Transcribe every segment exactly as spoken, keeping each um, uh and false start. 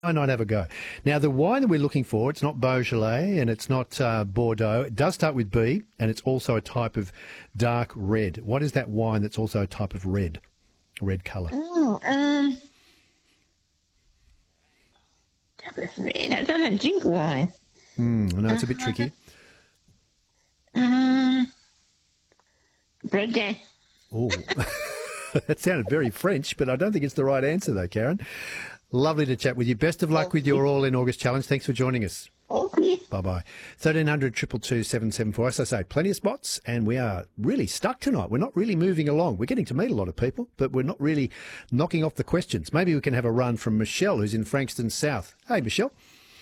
Why not have a go? Now, the wine that we're looking for, it's not Beaujolais and it's not uh, Bordeaux. It does start with B, and it's also a type of dark red. What is that wine that's also a type of red, red colour? Oh, um, type of red. I don't drink wine. Mm, I know it's a bit tricky. Um, Bordeaux. Oh, that sounded very French, but I don't think it's the right answer, though, Karen. Lovely to chat with you. Best of luck with your All in August challenge. Thanks for joining us. Okay. Bye-bye. thirteen hundred, two two two, seven seven four. As I say, plenty of spots, and we are really stuck tonight. We're not really moving along. We're getting to meet a lot of people, but we're not really knocking off the questions. Maybe we can have a run from Michelle, who's in Frankston South. Hey, Michelle.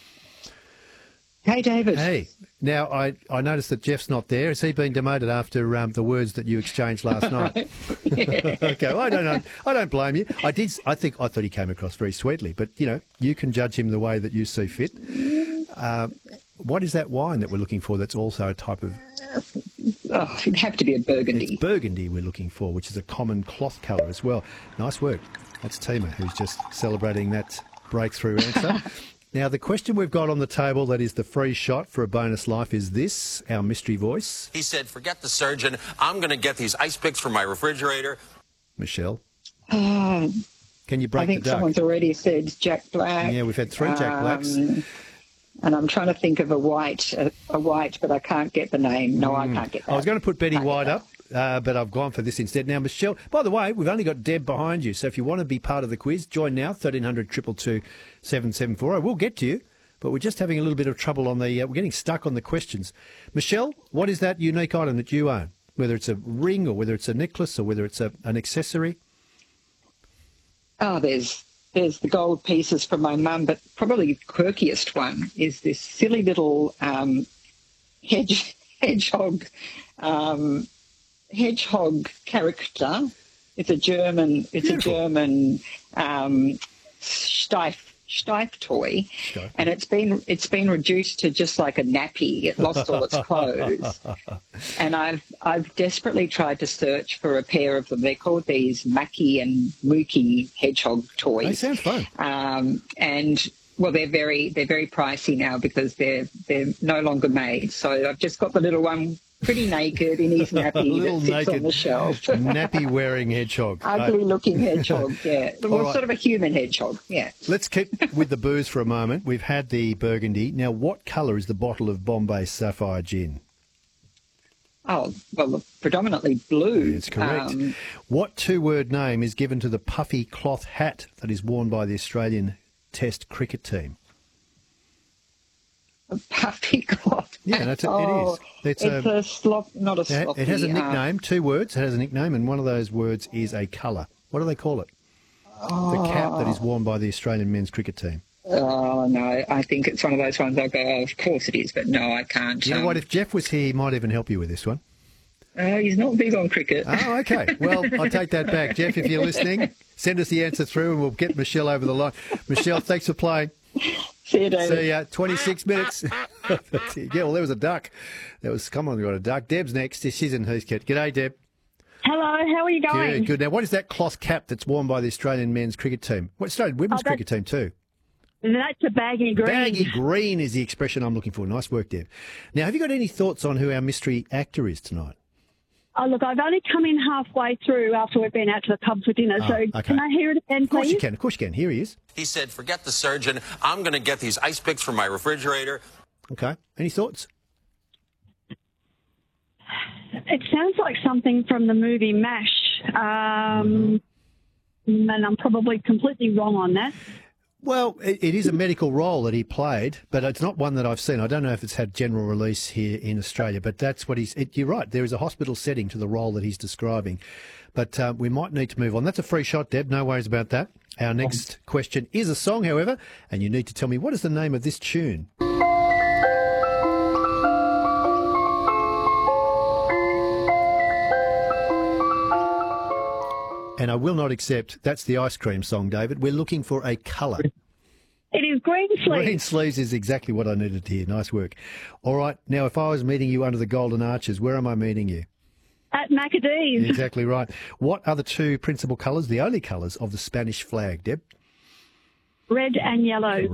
Hey, David. Hey. Now, I, I noticed that Jeff's not there. Has he been demoted after um, the words that you exchanged last night? Okay, well, I don't know. I don't blame you. I did. I think I thought he came across very sweetly, but you know, you can judge him the way that you see fit. Uh, what is that wine that we're looking for? That's also a type of. Oh, it'd have to be a Burgundy. It's Burgundy we're looking for, which is a common cloth colour as well. Nice work. That's Tima, who's just celebrating that breakthrough answer. Now, the question we've got on the table that is the free shot for a bonus life is this, our mystery voice. He said, forget the surgeon. I'm going to get these ice picks from my refrigerator. Michelle, Uh, can you break I think the duck? someone's already said Jack Black. Yeah, we've had three Jack Blacks. Um, and I'm trying to think of a white, a, a white, but I can't get the name. No, I can't get that. I was going to put Betty Can't get White that. up, uh, but I've gone for this instead. Now, Michelle, by the way, we've only got Deb behind you, so if you want to be part of the quiz, join now, thirteen hundred, two two two, seven seven four. I will get to you, but we're just having a little bit of trouble on the, uh, we're getting stuck on the questions. Michelle, what is that unique item that you own? Whether it's a ring or whether it's a necklace or whether it's a, an accessory? Oh, there's there's the gold pieces from my mum, but probably the quirkiest one is this silly little um, hedge, hedgehog um, hedgehog character. It's a German. It's Beautiful. a German um, Steiff Steiff toy, Steiff. and it's been it's been reduced to just like a nappy. It lost all its clothes, and I've I've desperately tried to search for a pair of them. They're called these Maki and Mookie hedgehog toys. They sound fun. Um, and well, they're very they're very pricey now because they're they're no longer made. So I've just got the little one, pretty naked in his nappy Little that sits naked on the shelf. nappy-wearing hedgehog. Uh, Ugly looking hedgehog, yeah. Well, right. sort of a human hedgehog, yeah. Let's keep with the booze for a moment. We've had the Burgundy. Now, what colour is the bottle of Bombay Sapphire Gin? Oh, well, predominantly blue. That's correct. Um, What two-word name is given to the puffy cloth hat that is worn by the Australian Test cricket team? a puffy cloth. Yeah, that's a, oh, it is. It's, It's a, a slop, not a it sloppy. it has a uh, nickname, two words. It has a nickname, and one of those words is a colour. What do they call it? The cap that is worn by the Australian men's cricket team. Oh, no, I think it's one of those ones I go, oh, of course it is, but no, I can't. You know um, what? If Jeff was here, he might even help you with this one. Uh, he's not big on cricket. Oh, okay. Well, I take that back. Jeff, if you're listening, send us the answer through and we'll get Michelle over the line. Michelle, thanks for playing. See you, David. See ya. twenty-six minutes. Yeah, well, there was a duck. There was, come on, we got a duck. Deb's next. She's in Heathcote. G'day, Deb. Hello, how are you going? Good, good. Now, what is that cloth cap that's worn by the Australian men's cricket team? What Australian women's Oh, that's- cricket team too? That's a baggy green. Baggy green is the expression I'm looking for. Nice work, Deb. Now, have you got any thoughts on who our mystery actor is tonight? Oh, look, I've only come in halfway through after we've been out to the pub for dinner, Oh, so okay. can I hear it again, Of course please? you can. Of course you can. Here he is. He said, forget the surgeon. I'm going to get these ice picks from my refrigerator. Okay. Any thoughts? It sounds like something from the movie MASH, um, Mm-hmm. and I'm probably completely wrong on that. Well, it, it is a medical role that he played, but it's not one that I've seen. I don't know if it's had general release here in Australia, but that's what he's... It, you're right, there is a hospital setting to the role that he's describing. But uh, we might need to move on. That's a free shot, Deb. No worries about that. Our next question is a song, however, and you need to tell me what is the name of this tune. And I will not accept, that's the ice cream song, David. We're looking for a colour. It is green sleeve. Green sleeves is exactly what I needed to hear. Nice work. All right. Now, if I was meeting you under the Golden Arches, where am I meeting you? At Macadee's. Exactly right. What are the two principal colours, the only colours of the Spanish flag, Deb? Red and yellow.